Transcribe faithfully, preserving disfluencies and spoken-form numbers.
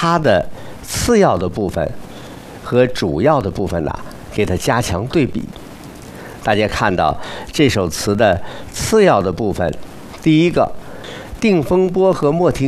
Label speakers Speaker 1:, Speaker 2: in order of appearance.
Speaker 1: 它的次要的部分和主要的部分呢，给它加强对比。大家看到这首词的次要的部分，第一个，定风波和莫停